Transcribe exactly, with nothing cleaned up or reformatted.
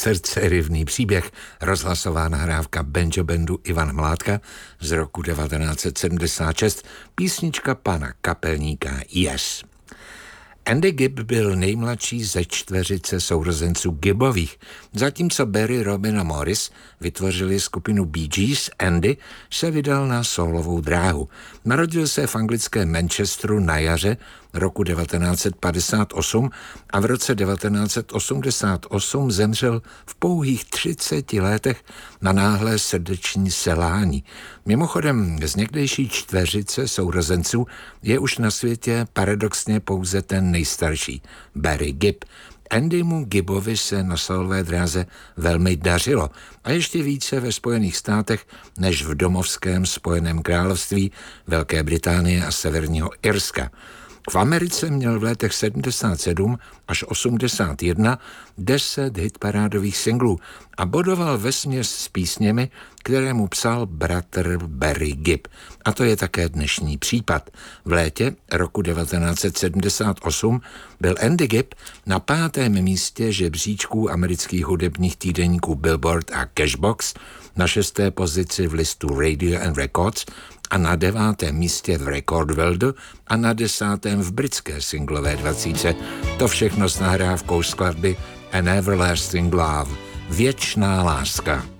srdcerivný příběh, rozhlasová nahrávka banjo bandu Ivan Mládka z roku devatenáct set sedmdesát šest, písnička pana kapelníka Yes. Andy Gibb byl nejmladší ze čtveřice sourozenců Gibbových, zatímco Barry, Robin a Morris vytvořili skupinu Bee Gees. Andy se vydal na sólovou dráhu. Narodil se v anglickém Manchesteru na jaře roku devatenáct set padesát osm a v roce devatenáct set osmdesát osm zemřel v pouhých třiceti letech na náhlé srdeční selhání. Mimochodem z někdejší čtveřice sourozenců je už na světě paradoxně pouze ten nejstarší, Barry Gibb. Andymu Gibbovi se na sólové dráze velmi dařilo a ještě více ve Spojených státech než v domovském Spojeném království, Velké Británie a Severního Irska. V Americe měl v letech sedmdesát sedm až osmdesát jedna deset hitparádových singlů a bodoval vesměs s písněmi, které mu psal bratr Barry Gibb. A to je také dnešní případ. V létě roku devatenáct set sedmdesát osm byl Andy Gibb na pátém místě žebříčků amerických hudebních týdeníků Billboard a Cashbox, na šesté pozici v listu Radio and Records a na devátém místě v Record Worldu a na desátém v britské singlové dvacítce. To všechno s nahrávkou skladby An Everlasting Love, věčná láska.